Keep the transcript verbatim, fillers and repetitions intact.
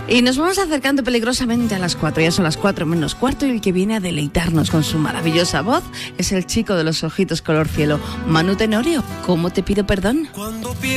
Y nos vamos acercando peligrosamente a las cuatro. Ya son las cuatro menos cuarto y el que viene a deleitarnos con su maravillosa voz es el chico de los ojitos color cielo, Manu Tenorio. ¿Cómo te pido perdón? Cuando